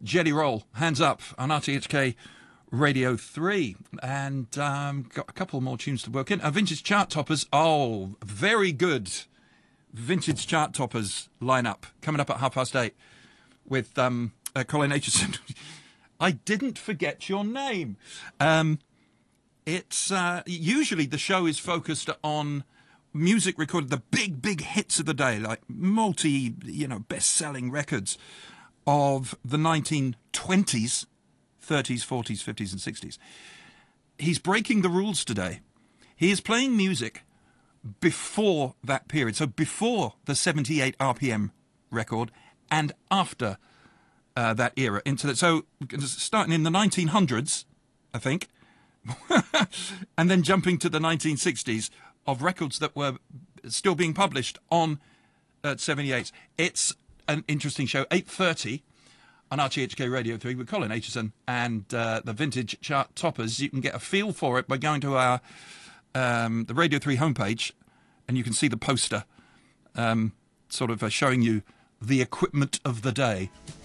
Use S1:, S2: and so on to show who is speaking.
S1: Jelly Roll, Hands Up on RTHK Radio 3. And got a couple more tunes to work in. Vintage Chart Toppers. Oh, very good Vintage Chart Toppers lineup coming up at 8:30 with Colin Aitchison. I didn't forget your name. It's usually the show is focused on music recorded, the big hits of the day, like best-selling records of the 1920s, 30s, 40s, 50s and 60s. He's breaking the rules today. He is playing music before that period, so before the 78 RPM record and after that era. So starting in the 1900s, I think, and then jumping to the 1960s of records that were still being published on 78s. It's an interesting show. 8:30 on RTHK Radio 3 with Colin Aitchison and the Vintage Chart Toppers. You can get a feel for it by going to our the Radio 3 homepage, and you can see the poster showing you the equipment of the day.